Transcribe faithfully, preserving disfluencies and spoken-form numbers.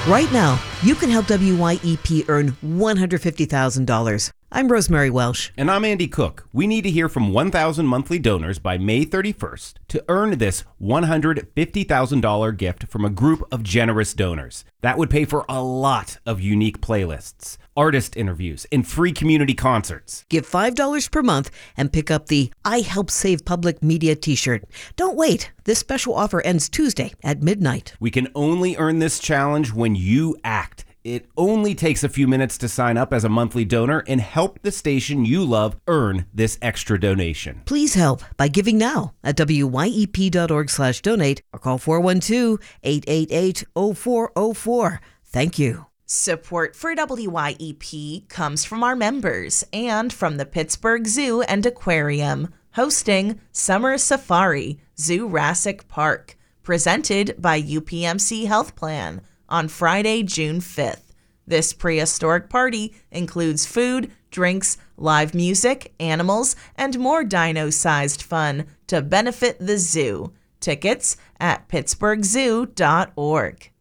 Right now, you can help W Y E P earn one hundred fifty thousand dollars. I'm Rosemary Welsh. And I'm Andy Cook. We need to hear from one thousand monthly donors by May thirty-first to earn this one hundred fifty thousand dollars gift from a group of generous donors. That would pay for a lot of unique playlists, artist interviews, and free community concerts. Give five dollars per month and pick up the I Help Save Public Media t-shirt. Don't wait. This special offer ends Tuesday at midnight. We can only earn this challenge when you act. It only takes a few minutes to sign up as a monthly donor and help the station you love earn this extra donation. Please help by giving now at W Y E P dot org slash donate or call four one two, eight eight eight, zero four zero four. Thank you. Support for W Y E P comes from our members and from the Pittsburgh Zoo and Aquarium, hosting Summer Safari, Zoo-Rassic Park, presented by U P M C Health Plan on Friday, June fifth. This prehistoric party includes food, drinks, live music, animals, and more dino-sized fun to benefit the zoo. Tickets at pittsburgh zoo dot org.